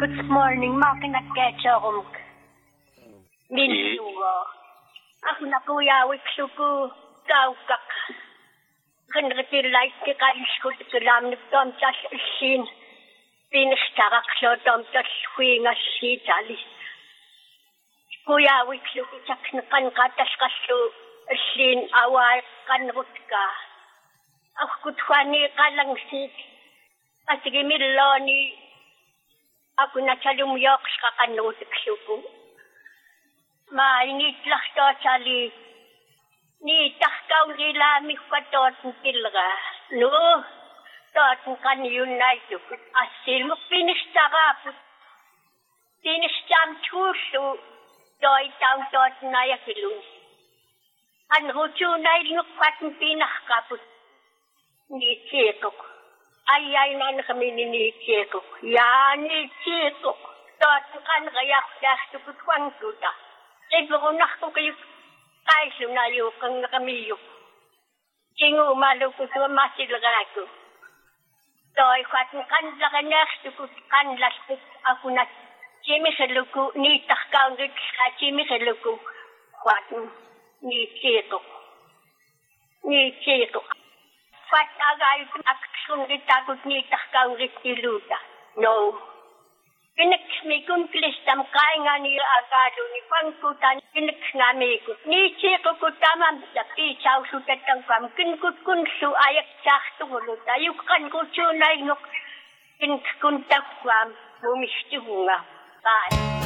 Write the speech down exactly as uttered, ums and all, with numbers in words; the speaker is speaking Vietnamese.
Good morning, makinat ketchup. Minsugo. Ako na kuya, wiksuku, kaukak. Kanretilait ki kaiskut kilam niptom tas sin. Pinistakak so tom tas huingas sitali. Kuya, wiksuku saknakan katas kasu sin awal kanrutka. Ako kutwani kalang sit. Asige miloni. Ako na chalumyok sa kanutik suku. Mainit lah to chali. Ni takkaw nila mi katot tilga. No, tot kan unite. Asil mo pinistarap. Pinistam tusu. Doi tau tot na yakilun. An hutu na ilung patin pinakaput. Ni tsekok. Ayay na kami ni tsekok. Ya ni tsekok. Tot kan gayak das tukutwang tuta. Ibu nak ko kayo kayo na yung kang nakamiyok. Singo malo ko sa masil ko. Toy kwat kan la kanas ko kan las ko ako na chimi heluku ni takkaw ngit ka chimi heluku kwat ni chito. Ni chito. Kwat agay aksyon gitakot ni takkaw ngit tiluta. No. Pinagmikong klistam kaya nga ni agado ni pangkutan pinagmamiko. Ni chiko ko tamam sa pichaw sutatang kam kinkut kunsu ayak sakto ulo tayo kan ko chunay nuk kinkuntak kwam bumisti hunga. Bye.